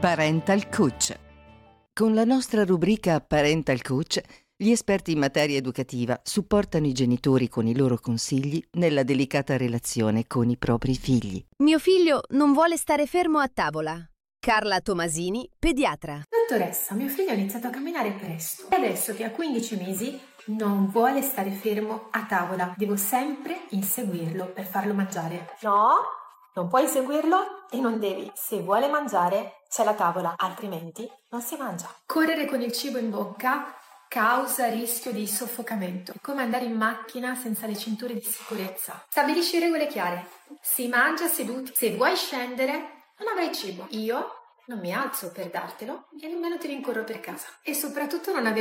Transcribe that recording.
Parental Coach. Con la nostra rubrica Parental Coach, gli esperti in materia educativa supportano i genitori con i loro consigli nella delicata relazione con i propri figli. Mio figlio non vuole stare fermo a tavola. Carla Tomasini, pediatra. Dottoressa, mio figlio ha iniziato a camminare presto e adesso che ha 15 mesi non vuole stare fermo a tavola. Devo sempre inseguirlo per farlo mangiare. No, non puoi inseguirlo e non devi. Se vuole mangiare c'è la tavola, altrimenti non si mangia. Correre con il cibo in bocca causa rischio di soffocamento. È come andare in macchina senza le cinture di sicurezza. Stabilisci regole chiare. Si mangia seduti. Se vuoi scendere non avrai cibo. Io non mi alzo per dartelo e nemmeno ti rincorro per casa. E soprattutto non avere